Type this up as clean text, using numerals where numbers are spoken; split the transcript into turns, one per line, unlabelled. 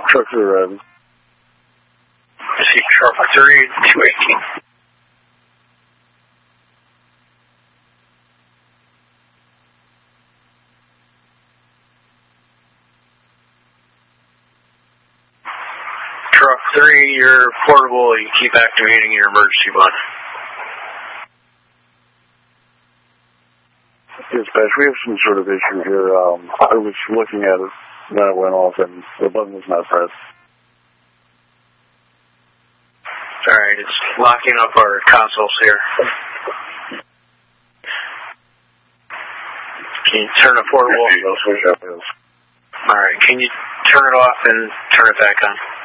Truck 3 arriving.
I see truck 3, 218. Truck 3, you're portable. You keep activating your emergency button.
Dispatch, we have some sort of issue here. I was looking at it when it went off, and the button was not pressed.
Alright, it's locking up our consoles here. Can you turn it portable?
Yes.
Alright, can you turn it off and turn it back on?